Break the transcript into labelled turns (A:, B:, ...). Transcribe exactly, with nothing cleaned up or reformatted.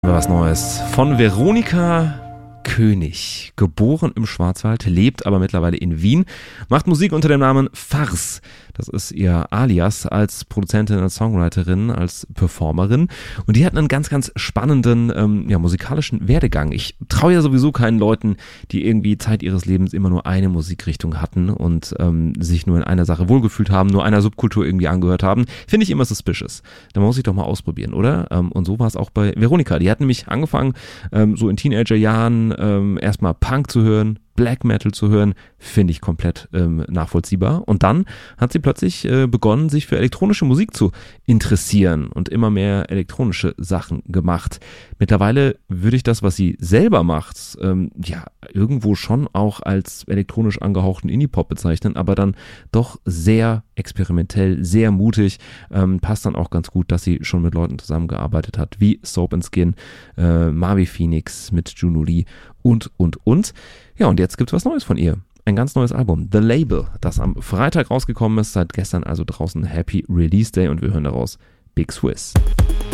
A: Was Neues von Veronika König, geboren im Schwarzwald, lebt aber mittlerweile in Wien, macht Musik unter dem Namen Farce. Das ist ihr Alias als Produzentin, als Songwriterin, als Performerin. Und die hat einen ganz, ganz spannenden ähm, ja, musikalischen Werdegang. Ich traue ja sowieso keinen Leuten, die irgendwie Zeit ihres Lebens immer nur eine Musikrichtung hatten und ähm, sich nur in einer Sache wohlgefühlt haben, nur einer Subkultur irgendwie angehört haben. Finde ich immer suspicious. Da muss ich doch mal ausprobieren, oder? Ähm, und so war es auch bei Veronika. Die hat nämlich angefangen, ähm, so in Teenagerjahren ähm, erstmal Punk zu hören, Black Metal zu hören, finde ich komplett ähm, nachvollziehbar. Und dann hat sie plötzlich äh, begonnen, sich für elektronische Musik zu interessieren und immer mehr elektronische Sachen gemacht. Mittlerweile würde ich das, was sie selber macht, ähm, ja, irgendwo schon auch als elektronisch angehauchten Indie-Pop bezeichnen, aber dann doch sehr experimentell, sehr mutig. Ähm, passt dann auch ganz gut, dass sie schon mit Leuten zusammengearbeitet hat, wie Soap and Skin, äh, Marvi Phoenix mit Juno Lee und, und, und. Ja, und jetzt gibt's was Neues von ihr. Ein ganz neues Album, The Label, das am Freitag rausgekommen ist, seit gestern also draußen. Happy Release Day und wir hören daraus Big Swiss.